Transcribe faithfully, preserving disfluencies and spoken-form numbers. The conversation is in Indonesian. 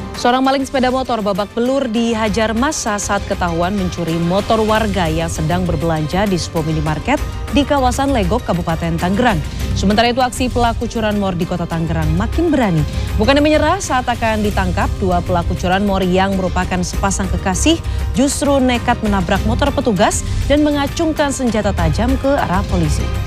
Seorang maling sepeda motor babak belur dihajar massa saat ketahuan mencuri motor warga yang sedang berbelanja di sebuah minimarket di kawasan Legok, Kabupaten Tangerang. Sementara itu aksi pelaku curanmor di kota Tangerang makin berani. Bukannya menyerah saat akan ditangkap, dua pelaku curanmor yang merupakan sepasang kekasih justru nekat menabrak motor petugas dan mengacungkan senjata tajam ke arah polisi.